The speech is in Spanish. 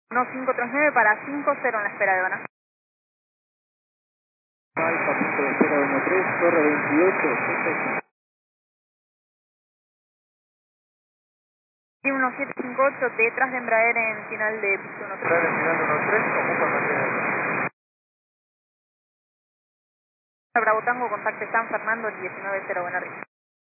1539 para 50 en la espera de Dona. Alfa, punto de espera 13, torre 28, 1758 detrás de Embraer en final de piso 13. Embraer en final 13, ocupa mantener. Bravo Tango, contacte San Fernando, el 19-0, buena risa.